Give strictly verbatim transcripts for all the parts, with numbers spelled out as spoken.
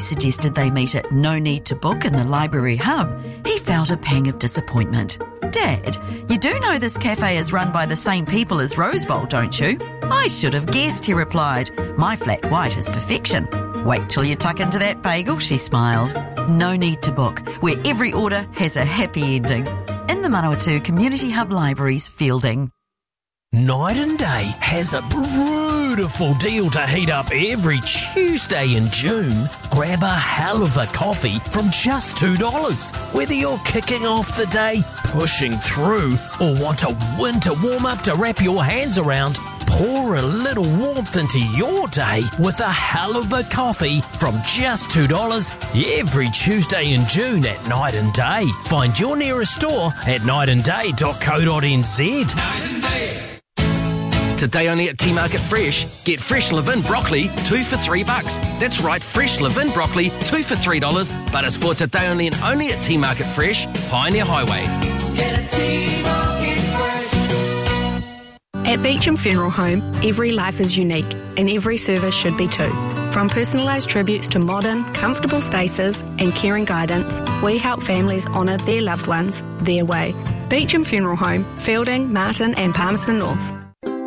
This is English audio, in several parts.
suggested they meet at No Need to Book in the library hub, he felt a pang of disappointment. Dad, you do know this cafe is run by the same people as Rose Bowl, don't you? I should have guessed, he replied. My flat white is perfection. Wait till you tuck into that bagel, she smiled. No Need to Book, where every order has a happy ending. In the Manawatu Community Hub Libraries, Fielding. Night and Day has a beautiful deal to heat up every Tuesday in June. Grab a hell of a coffee from just two dollars. Whether you're kicking off the day, pushing through, or want a winter warm-up to wrap your hands around, pour a little warmth into your day with a hell of a coffee from just two dollars every Tuesday in June at Night and Day. Find your nearest store at night and day dot co dot n z. Night and Day. Today only at T-Market Fresh, get fresh Levin broccoli, two for three bucks. That's right, fresh Levin broccoli, two for three dollars. But it's for today only and only at T-Market Fresh, Pioneer Highway. Get a T-Market Fresh. At Beecham Funeral Home, every life is unique, and every service should be too. From personalised tributes to modern, comfortable stasis and caring guidance, we help families honour their loved ones their way. Beecham Funeral Home, Fielding, Martin and Palmerston North.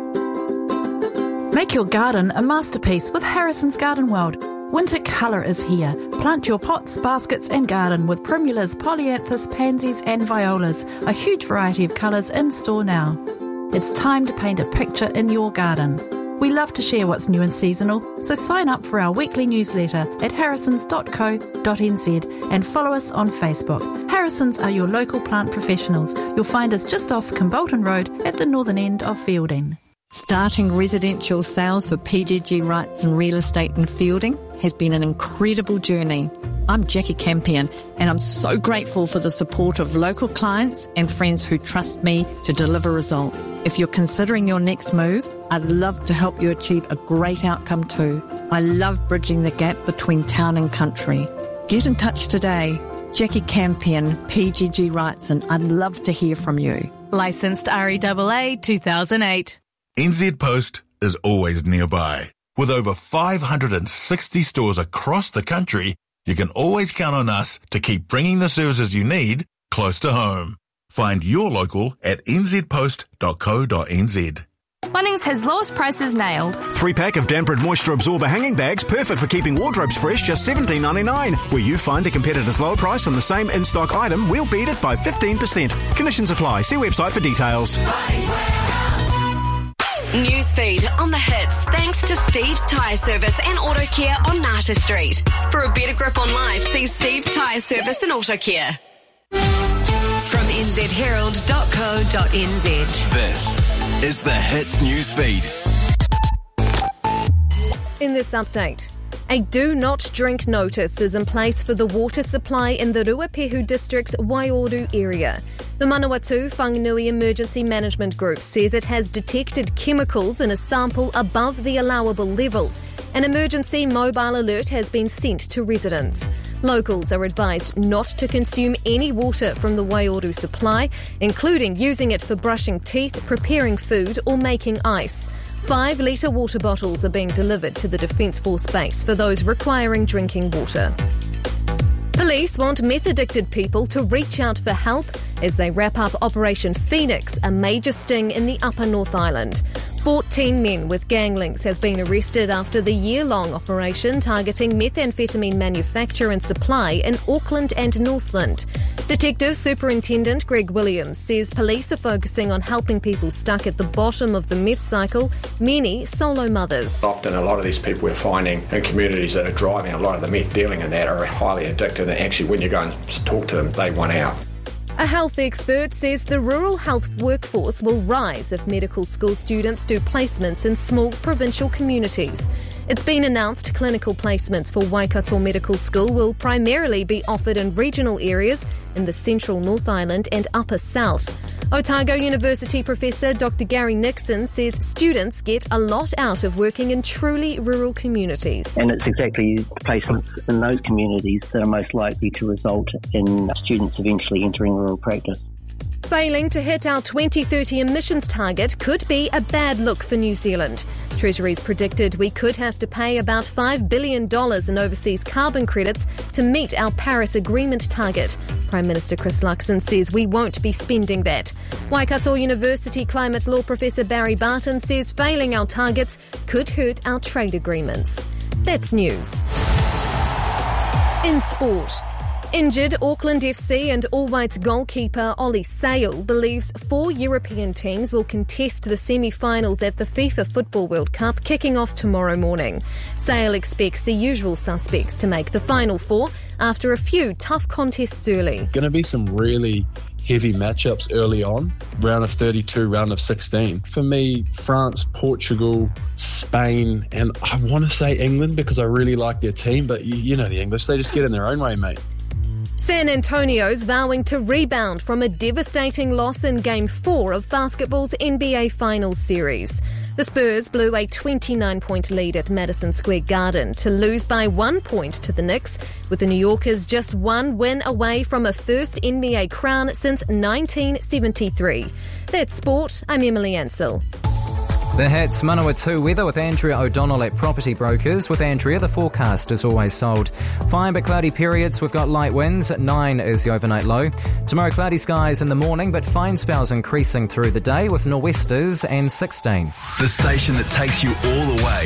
Make your garden a masterpiece with Harrison's Garden World. Winter colour is here. Plant your pots, baskets and garden with primulas, polyanthus, pansies and violas. A huge variety of colours in store now. It's time to paint a picture in your garden. We love to share what's new and seasonal, so sign up for our weekly newsletter at harrisons dot co dot n z and follow us on Facebook. Harrisons are your local plant professionals. You'll find us just off Kimbolton Road at the northern end of Fielding. Starting residential sales for P G G Rights and Real Estate in Fielding has been an incredible journey. I'm Jackie Campion and I'm so grateful for the support of local clients and friends who trust me to deliver results. If you're considering your next move, I'd love to help you achieve a great outcome too. I love bridging the gap between town and country. Get in touch today. Jackie Campion, P G G Rights, and I'd love to hear from you. Licensed R E A A two thousand eight. N Z Post is always nearby. With over five hundred sixty stores across the country, you can always count on us to keep bringing the services you need close to home. Find your local at n z post dot co dot n z. Bunnings has lowest prices nailed. Three pack of Dampered Moisture Absorber hanging bags, perfect for keeping wardrobes fresh, just seventeen ninety-nine. Where you find a competitor's lower price on the same in-stock item, we'll beat it by fifteen percent. Conditions apply. See website for details. Newsfeed on the hits thanks to Steve's Tyre Service and Auto Care on Nata Street. For a better grip on life, see Steve's Tyre Service and Auto Care. From n z herald dot co dot n z. This is the Hits Newsfeed. In this update, a do not drink notice is in place for the water supply in the Ruapehu District's Waioro area. The Manawatu Whanganui Emergency Management Group says it has detected chemicals in a sample above the allowable level. An emergency mobile alert has been sent to residents. Locals are advised not to consume any water from the Waioro supply, including using it for brushing teeth, preparing food or making ice. Five litre water bottles are being delivered to the Defence Force base for those requiring drinking water. Police want meth-addicted people to reach out for help as they wrap up Operation Phoenix, a major sting in the Upper North Island. fourteen men with gang links have been arrested after the year-long operation targeting methamphetamine manufacture and supply in Auckland and Northland. Detective Superintendent Greg Williams says police are focusing on helping people stuck at the bottom of the meth cycle, many solo mothers. Often a lot of these people we're finding in communities that are driving a lot of the meth dealing and that are highly addicted, and actually when you go and talk to them, they want out. A health expert says the rural health workforce will rise if medical school students do placements in small provincial communities. It's been announced clinical placements for Waikato Medical School will primarily be offered in regional areas in the central North Island and Upper South. Otago University Professor Doctor Gary Nixon says students get a lot out of working in truly rural communities. And it's exactly placements in those communities that are most likely to result in students eventually entering rural practice. Failing to hit our twenty thirty emissions target could be a bad look for New Zealand. Treasury's predicted we could have to pay about five billion dollars in overseas carbon credits to meet our Paris Agreement target. Prime Minister Chris Luxon says we won't be spending that. Waikato University climate law professor Barry Barton says failing our targets could hurt our trade agreements. That's news. In sport. Injured Auckland F C and All Whites goalkeeper Ollie Sale believes four European teams will contest the semi-finals at the FIFA Football World Cup kicking off tomorrow morning. Sale expects the usual suspects to make the final four after a few tough contests early. Going to be some really heavy matchups early on, round of thirty-two, round of sixteen. For me, France, Portugal, Spain, and I want to say England because I really like their team, but you, you know the English, they just get in their own way, mate. San Antonio's vowing to rebound from a devastating loss in Game four of basketball's N B A Finals series. The Spurs blew a twenty-nine point lead at Madison Square Garden to lose by one point to the Knicks, with the New Yorkers just one win away from a first N B A crown since nineteen seventy-three. That's sport. I'm Emily Ansell. The Hits Manawatu weather with Andrea O'Donnell at Property Brokers. With Andrea, the forecast is always sold. Fine but cloudy periods. We've got light winds. At nine is the overnight low. Tomorrow, cloudy skies in the morning, but fine spells increasing through the day with nor'westers and sixteen. The station that takes you all the way.